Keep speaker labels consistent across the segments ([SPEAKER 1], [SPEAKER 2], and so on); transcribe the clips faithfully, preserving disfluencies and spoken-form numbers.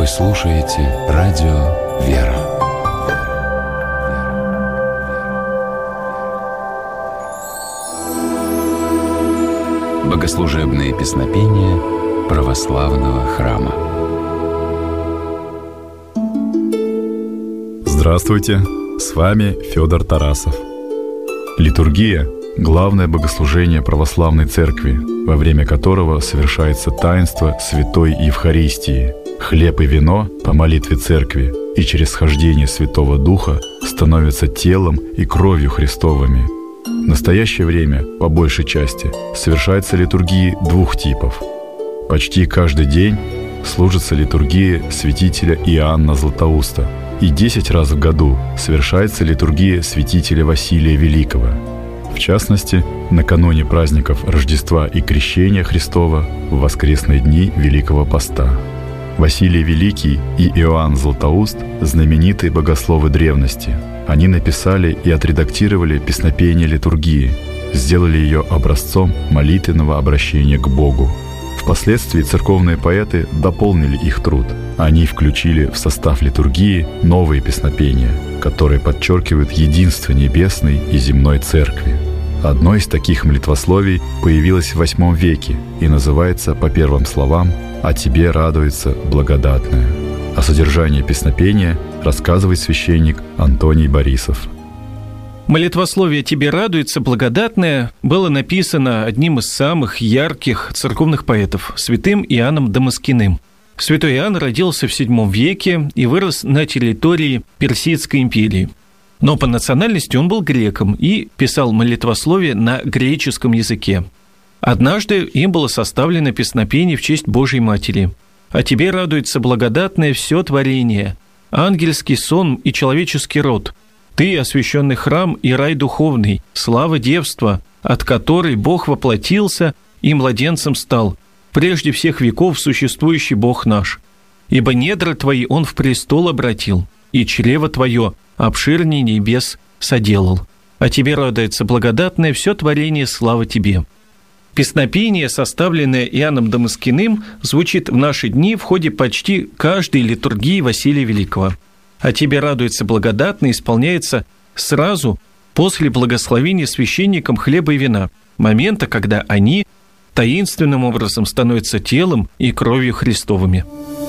[SPEAKER 1] слушаете радио «Вера». Богослужебные песнопения православного храма.
[SPEAKER 2] Здравствуйте, с вами Федор Тарасов. Литургия – главное богослужение православной церкви, во время которого совершается таинство Святой Евхаристии. Хлеб и вино по молитве церкви и через схождение Святого Духа становятся телом и кровью Христовыми. В настоящее время, по большей части, совершаются литургии двух типов. Почти каждый день служится литургия святителя Иоанна Златоуста, и десять раз в году совершается литургия святителя Василия Великого. В частности, накануне праздников Рождества и Крещения Христова в воскресные дни Великого Поста. Василий Великий и Иоанн Златоуст – знаменитые богословы древности. Они написали и отредактировали песнопение литургии, сделали ее образцом молитвенного обращения к Богу. Впоследствии церковные поэты дополнили их труд. Они включили в состав литургии новые песнопения, которые подчеркивают единство небесной и земной церкви. Одно из таких молитвословий появилось в восьмом веке и называется по первым словам «О тебе радуется благодатная». О содержании песнопения рассказывает священник Антоний Борисов.
[SPEAKER 3] Молитвословие «Тебе радуется благодатная» было написано одним из самых ярких церковных поэтов, святым Иоанном Дамаскиным. Святой Иоанн родился в седьмом веке и вырос на территории Персидской империи. Но по национальности он был греком и писал молитвословие на греческом языке. Однажды им было составлено песнопение в честь Божьей Матери. «О тебе радуется благодатное все творение, ангельский сон и человеческий род. Ты, освященный храм и рай духовный, слава девства, от которой Бог воплотился и младенцем стал, прежде всех веков существующий Бог наш. Ибо недра твои Он в престол обратил, и чрево твое обширней небес соделал. О тебе радуется благодатное все творение, слава тебе». Песнопение, составленное Иоанном Дамаскиным, звучит в наши дни в ходе почти каждой литургии Василия Великого. «О тебе радуется благодатно» исполняется сразу после благословения священником хлеба и вина, момента, когда они таинственным образом становятся телом и кровью Христовыми.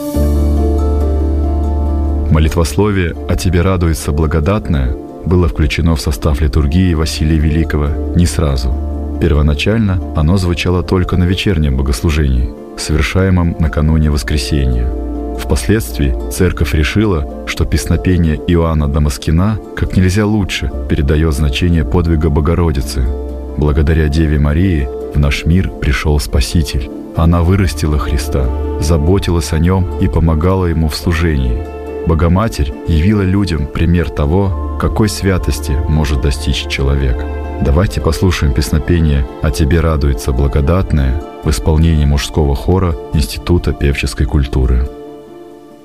[SPEAKER 2] Молитвословие «О тебе радуется благодатная» было включено в состав литургии Василия Великого не сразу. Первоначально оно звучало только на вечернем богослужении, совершаемом накануне Воскресения. Впоследствии церковь решила, что песнопение Иоанна Дамаскина как нельзя лучше передает значение подвига Богородицы. Благодаря Деве Марии в наш мир пришел Спаситель. Она вырастила Христа, заботилась о нем и помогала ему в служении. Богоматерь явила людям пример того, какой святости может достичь человек. Давайте послушаем песнопение «О тебе радуется благодатная» в исполнении мужского хора Института певческой культуры.